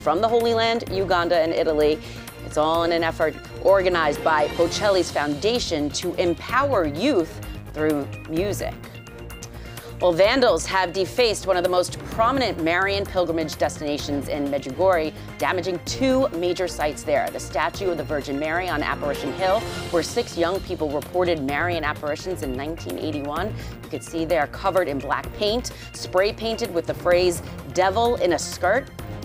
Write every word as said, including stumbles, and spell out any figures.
from the Holy Land, Uganda, and Italy. It's all in an effort organized by Bocelli's foundation to empower youth through music. Well, vandals have defaced one of the most prominent Marian pilgrimage destinations in Medjugorje, damaging two major sites there. The statue of the Virgin Mary on Apparition Hill, where six young people reported Marian apparitions in nineteen eighty-one. You could see they're covered in black paint, spray painted with the phrase "devil in a skirt."